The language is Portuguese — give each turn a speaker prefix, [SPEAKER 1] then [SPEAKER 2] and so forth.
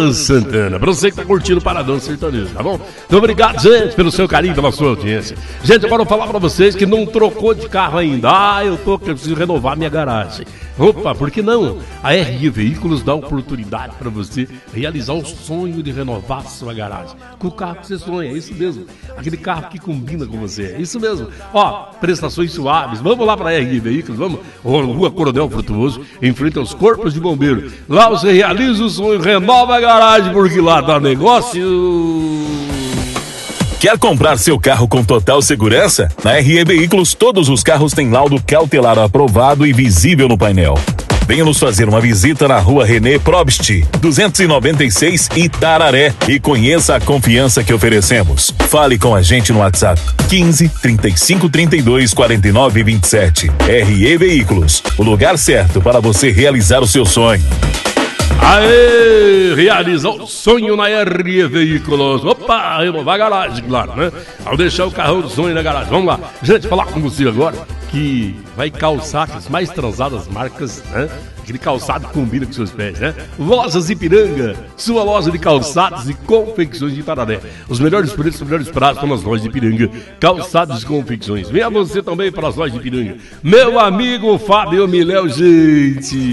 [SPEAKER 1] Luan Santana. Pra você que tá curtindo o Paradão Sertanejo, tá bom? Então obrigado, gente, pelo seu carinho, pela sua audiência. Gente, agora eu vou falar pra vocês que não trocou de carro ainda. Eu preciso renovar minha garagem. Opa, por que não? A RE Veículos dá oportunidade para você realizar o sonho de renovar a sua garagem. Com o carro que você sonha, é isso mesmo. Aquele carro que combina com você, é isso mesmo. Prestações suaves, vamos lá para a RE Veículos, vamos. Rua Coronel Frutuoso, em frente aos Corpos de Bombeiro. Lá você realiza o sonho, renova a garagem, porque lá dá negócio.
[SPEAKER 2] Quer comprar seu carro com total segurança? Na RE Veículos, todos os carros têm laudo cautelar aprovado e visível no painel. Venha nos fazer uma visita na Rua René Probst, 296, Itararé, e conheça a confiança que oferecemos. Fale com a gente no WhatsApp 15 35 32 49 27. RE Veículos, o lugar certo para você realizar o seu sonho.
[SPEAKER 1] Aê, realiza o sonho na RE Veículos. Opa, renovar a garagem, claro, né? Ao deixar o carrão do sonho na garagem. Vamos lá. Gente, falar com você agora que vai calçar as mais transadas marcas, né? Aquele calçado que combina com seus pés, né? Lojas Ipiranga, sua loja de calçados e confecções de Itararé. Os melhores preços, os melhores prazos estão nas lojas de Ipiranga. Calçados e confecções. Venha você também para as lojas de Ipiranga. Meu amigo Fábio Miléu, gente.